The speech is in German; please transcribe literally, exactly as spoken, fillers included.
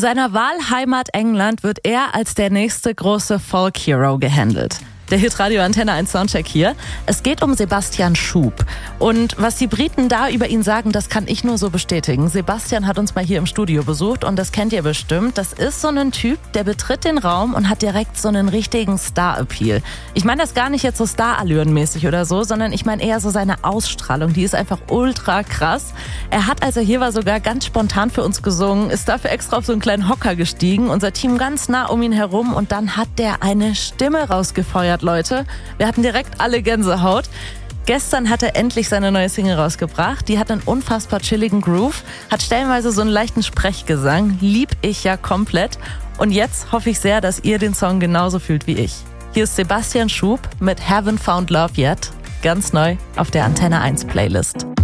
seiner Wahlheimat England wird er als der nächste große Folk-Hero gehandelt. Der Hitradio Antenne eins Soundcheck hier. Es geht um Sebastian Schub. Und was die Briten da über ihn sagen, das kann ich nur so bestätigen. Sebastian hat uns mal hier im Studio besucht und das kennt ihr bestimmt. Das ist so ein Typ, der betritt den Raum und hat direkt so einen richtigen Star-Appeal. Ich meine das gar nicht jetzt so Star-Allüren-mäßig oder so, sondern ich meine eher so seine Ausstrahlung. Die ist einfach ultra krass. Er hat, als er hier war, sogar ganz spontan für uns gesungen, ist dafür extra auf so einen kleinen Hocker gestiegen, unser Team ganz nah um ihn herum und dann hat der eine Stimme rausgefeuert, Leute. Wir hatten direkt alle Gänsehaut. Gestern hat er endlich seine neue Single rausgebracht. Die hat einen unfassbar chilligen Groove, hat stellenweise so einen leichten Sprechgesang. Lieb ich ja komplett. Und jetzt hoffe ich sehr, dass ihr den Song genauso fühlt wie ich. Hier ist Sebastian Schub mit Haven't Found Love Yet. Ganz neu auf der Antenne eins Playlist.